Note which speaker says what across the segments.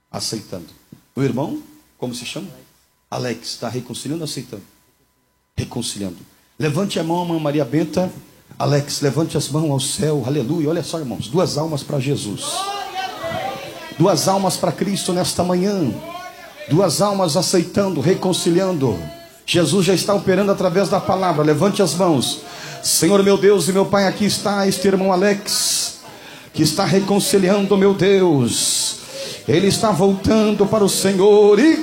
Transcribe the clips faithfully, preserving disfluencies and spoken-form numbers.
Speaker 1: aceitando. O irmão, como se chama? Alex, está reconciliando ou aceitando? Reconciliando. Levante a mão, irmã Maria Benta. Alex, levante as mãos ao céu, aleluia. Olha só, irmãos, duas almas para Jesus, duas almas para Cristo nesta manhã, duas almas aceitando, reconciliando. Jesus já está operando através da palavra. Levante as mãos. Senhor meu Deus e meu Pai, aqui está este irmão Alex, que está reconciliando, meu Deus. Ele está voltando para o Senhor. E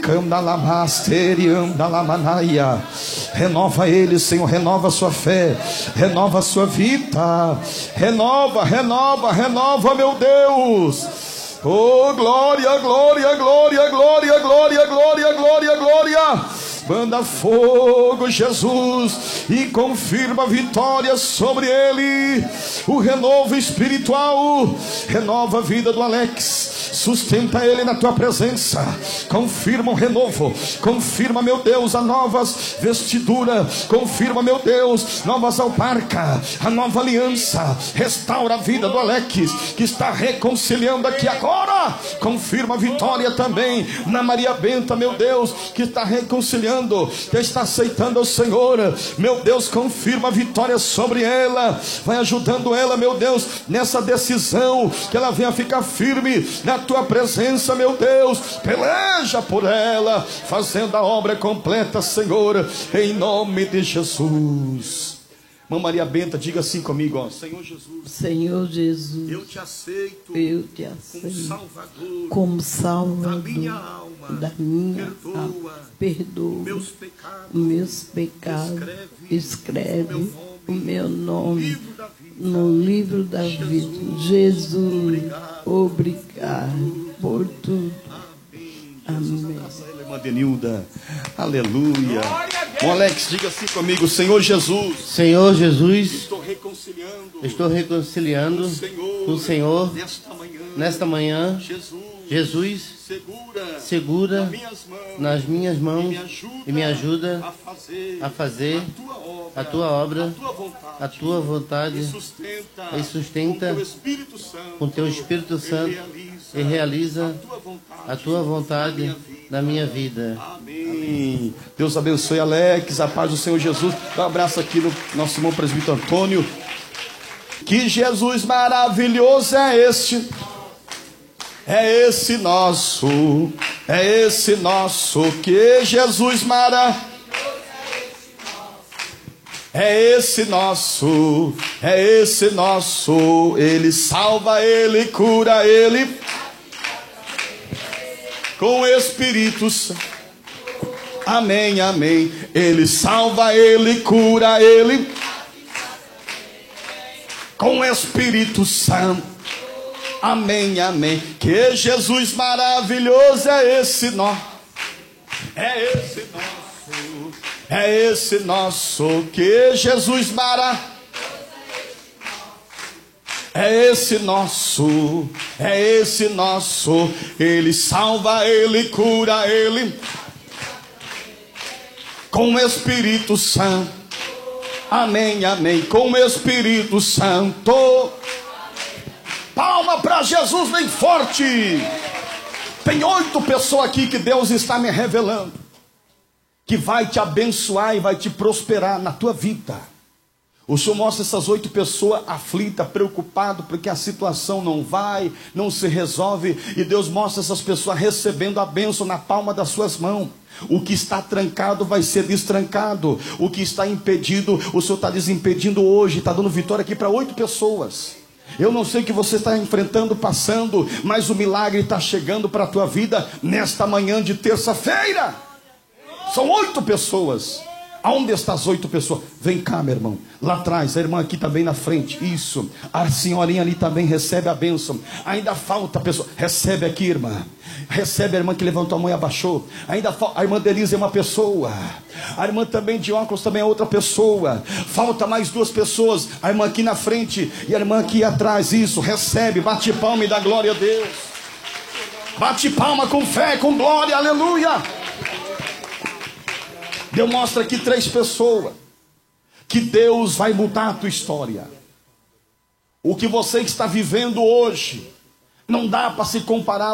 Speaker 1: renova ele, Senhor, renova a sua fé, renova a sua vida, renova, renova, renova, meu Deus. Oh, glória, glória, glória, glória, glória, glória, glória, glória. Manda fogo, Jesus, e confirma a vitória sobre ele. O renovo espiritual, renova a vida do Alex, sustenta ele na tua presença, confirma o renovo, confirma, meu Deus, a novas vestiduras, confirma, meu Deus, novas alparcas, a nova aliança, restaura a vida do Alex, que está reconciliando aqui agora, confirma a vitória também na Maria Benta, meu Deus, que está reconciliando, que está aceitando o Senhor, meu Deus, confirma a vitória sobre ela, vai ajudando ela, meu Deus, nessa decisão, que ela venha ficar firme na tua presença, meu Deus, peleja por ela, fazendo a obra completa, Senhor, em nome de Jesus. Mãe Maria Benta, diga assim comigo, ó. Senhor Jesus,
Speaker 2: Senhor Jesus,
Speaker 1: eu te aceito,
Speaker 2: eu te aceito
Speaker 1: como Salvador,
Speaker 2: como Salvador
Speaker 1: da minha alma,
Speaker 2: da minha
Speaker 1: perdoa,
Speaker 2: alma. Perdoa
Speaker 1: meus pecados,
Speaker 2: meus pecados,
Speaker 1: escreve,
Speaker 2: escreve o meu nome
Speaker 1: livro da vida,
Speaker 2: no livro da vida. Jesus, obrigado por tudo. Amém.
Speaker 1: Irmã Denilda, aleluia. O Alex, diga assim comigo, Senhor Jesus,
Speaker 3: Senhor Jesus,
Speaker 1: estou reconciliando,
Speaker 3: estou reconciliando
Speaker 1: com o Senhor,
Speaker 3: com o Senhor
Speaker 1: nesta manhã,
Speaker 3: nesta manhã.
Speaker 1: Jesus,
Speaker 3: Jesus,
Speaker 1: segura,
Speaker 3: segura
Speaker 1: nas minhas mãos,
Speaker 3: nas minhas mãos
Speaker 1: e me ajuda,
Speaker 3: e me ajuda
Speaker 1: a fazer,
Speaker 3: a fazer
Speaker 1: a tua obra,
Speaker 3: a tua obra,
Speaker 1: a tua vontade,
Speaker 3: a tua vontade,
Speaker 1: e sustenta,
Speaker 3: e sustenta
Speaker 1: com teu Espírito Santo,
Speaker 3: com teu Espírito Santo,
Speaker 1: e realiza,
Speaker 3: e realiza
Speaker 1: a tua vontade,
Speaker 3: a tua vontade na minha vida.
Speaker 1: Amém. Deus abençoe Alex, a paz do Senhor Jesus. Dá um abraço aqui no nosso irmão presbítero Antônio. Que Jesus maravilhoso é este, é esse nosso, é esse nosso, que Jesus maravilhoso, é esse nosso, é esse nosso, ele salva, ele cura, ele com o Espírito Santo, amém, amém, ele salva, ele cura, ele com o Espírito Santo, amém, amém, que Jesus maravilhoso é esse nosso, é esse nosso, é esse nosso, que Jesus maravilhoso, é esse nosso, é esse nosso, ele salva, ele cura, ele com o Espírito Santo, amém, amém, com o Espírito Santo. Palma para Jesus bem forte. Tem oito pessoas aqui que Deus está me revelando, que vai te abençoar e vai te prosperar na tua vida. O Senhor mostra essas oito pessoas aflitas, preocupadas, porque a situação não vai, não se resolve. E Deus mostra essas pessoas recebendo a bênção na palma das suas mãos. O que está trancado vai ser destrancado. O que está impedido, o Senhor está desimpedindo hoje. Está dando vitória aqui para oito pessoas. Eu não sei o que você está enfrentando, passando, mas o milagre está chegando para a tua vida nesta manhã de terça-feira. São oito pessoas. Aonde estão as oito pessoas? Vem cá, meu irmão. Lá atrás, a irmã aqui também na frente. Isso. A senhorinha ali também recebe a bênção. Ainda falta pessoa. Recebe aqui, irmã. Recebe a irmã que levantou a mão e abaixou. Ainda falta. A irmã Denise é uma pessoa. A irmã também de óculos também é outra pessoa. Falta mais duas pessoas. A irmã aqui na frente e a irmã aqui atrás. Isso. Recebe. Bate palma e dá glória a Deus. Bate palma com fé, com glória. Aleluia. Deus mostra aqui três pessoas que Deus vai mudar a tua história. O que você está vivendo hoje não dá para se comparar